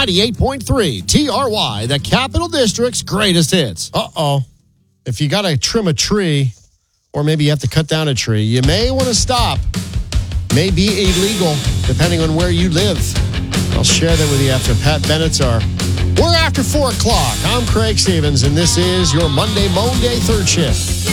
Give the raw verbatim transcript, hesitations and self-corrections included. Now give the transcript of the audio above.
ninety-eight point three T R Y, the Capital District's greatest hits. Uh-oh. If you got to trim a tree, or maybe you have to cut down a tree, you may want to stop. May be illegal, depending on where you live. I'll share that with you after Pat Bennett's hour. We're after four o'clock. I'm Craig Stevens, and this is your Monday Monday Third Shift.